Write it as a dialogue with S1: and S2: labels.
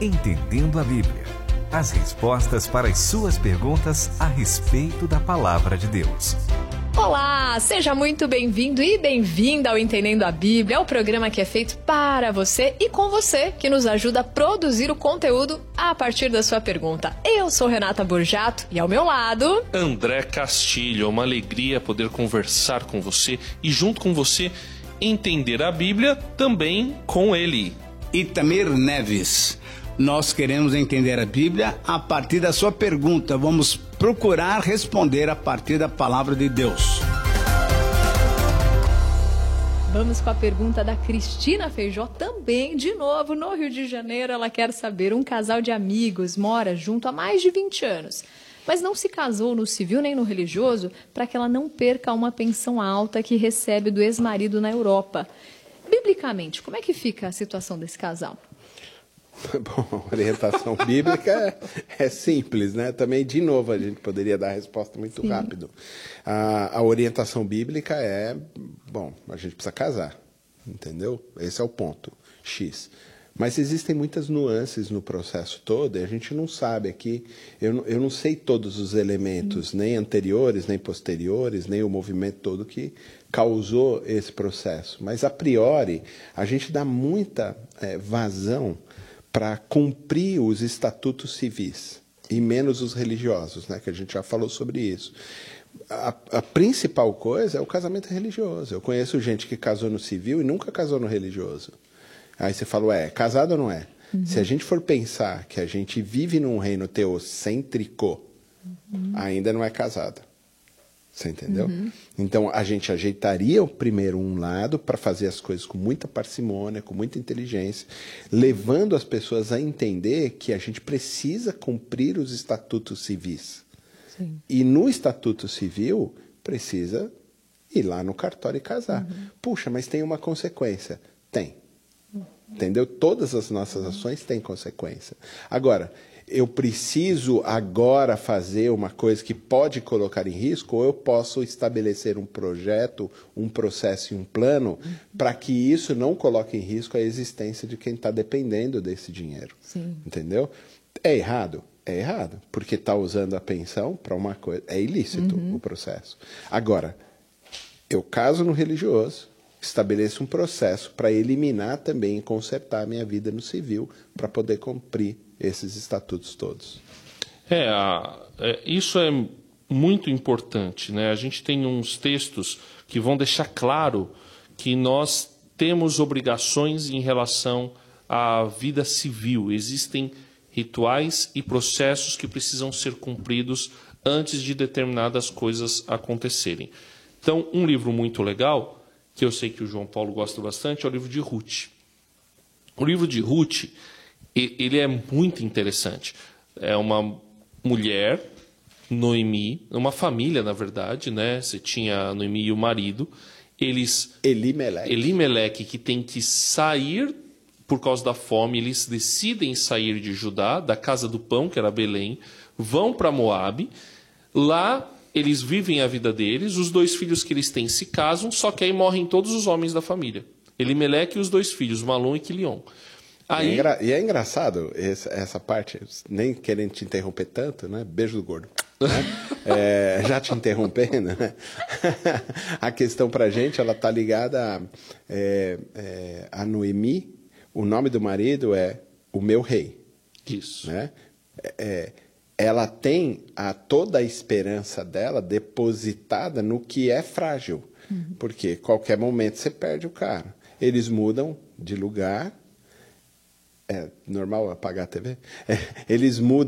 S1: Entendendo a Bíblia. As respostas para as suas perguntas a respeito da Palavra de Deus.
S2: Olá, seja muito bem-vindo e bem-vinda ao Entendendo a Bíblia, o programa que é feito para você e com você, que nos ajuda a produzir o conteúdo a partir da sua pergunta. Eu sou Renata Borjato e ao meu lado...
S3: André Castilho, é uma alegria poder conversar com você e junto com você entender a Bíblia também com ele.
S4: Itamir Neves. Nós queremos entender a Bíblia a partir da sua pergunta. Vamos procurar responder a partir da palavra de Deus.
S2: Vamos com a pergunta da Cristina Feijó, também, de novo, no Rio de Janeiro. Ela quer saber, um casal de amigos mora junto há mais de 20 anos, mas não se casou no civil nem no religioso para que ela não perca uma pensão alta que recebe do ex-marido na Europa. Biblicamente, como é que fica a situação desse casal?
S5: Bom, a orientação bíblica é simples, né? Também, de novo, a gente poderia dar a resposta muito rápido. A orientação bíblica é, bom, a gente precisa casar, entendeu? Esse é o ponto, X. Mas existem muitas nuances no processo todo e a gente não sabe aqui, eu não sei todos os elementos, nem anteriores, nem posteriores, nem o movimento todo que causou esse processo. Mas, a priori, a gente dá muita vazão para cumprir os estatutos civis, e menos os religiosos, né, que a gente já falou sobre isso. A principal coisa é o casamento religioso. Eu conheço gente que casou no civil e nunca casou no religioso. Aí você fala, é casado ou não é? Se a gente for pensar que a gente vive num reino teocêntrico, ainda não é casado. Você entendeu? Então, a gente ajeitaria primeiro um lado para fazer as coisas com muita parcimônia, com muita inteligência, levando as pessoas a entender que a gente precisa cumprir os estatutos civis. Sim. E no estatuto civil, precisa ir lá no cartório e casar. Puxa, mas tem uma consequência. Tem. Entendeu? Todas as nossas ações têm consequência. Agora, eu preciso agora fazer uma coisa que pode colocar em risco, ou eu posso estabelecer um projeto, um processo e um plano para que isso não coloque em risco a existência de quem está dependendo desse dinheiro. Sim. Entendeu? É errado? É errado, porque está usando a pensão para uma coisa. É ilícito o processo. Agora, eu caso no religioso, estabeleço um processo para eliminar também e consertar a minha vida no civil para poder cumprir esses estatutos todos.
S3: Isso é muito importante, né? A gente tem uns textos que vão deixar claro que nós temos obrigações em relação à vida civil. Existem rituais e processos que precisam ser cumpridos antes de determinadas coisas acontecerem. Então, um livro muito legal, que eu sei que o João Paulo gosta bastante, é o livro de Ruth. O livro de Ruth, ele é muito interessante. É uma mulher, Noemi, uma família, na verdade, né? Você tinha a Noemi e o marido. Elimeleque, que tem que sair por causa da fome. Eles decidem sair de Judá, da casa do pão, que era Belém, vão para Moabe. Lá eles vivem a vida deles, os 2 filhos que eles têm se casam, só que aí morrem todos os homens da família. Elimeleque e os 2 filhos, Malom e Quilion. Aí...
S5: E é engraçado essa parte, nem querendo te interromper tanto, né? Beijo do gordo. Né? Já te interrompendo, né? A questão pra gente, ela tá ligada a Noemi, o nome do marido é o meu rei.
S3: Isso.
S5: Né? Ela tem toda a esperança dela depositada no que é frágil. Porque qualquer momento você perde o cara. Eles mudam de lugar. É normal apagar a TV? Eles mudam